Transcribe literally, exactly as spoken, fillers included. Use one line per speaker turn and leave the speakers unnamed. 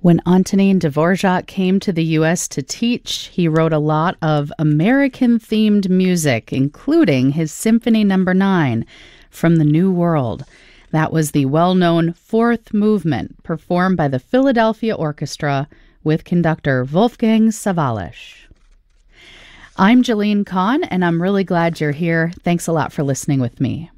When Antonin Dvorak came to the U S to teach, he wrote a lot of American-themed music, including his Symphony Number nine from the New World. That was the well-known Fourth Movement, performed by the Philadelphia Orchestra with conductor Wolfgang Sawallisch. I'm Jalene Kahn, and I'm really glad you're here. Thanks a lot for listening with me.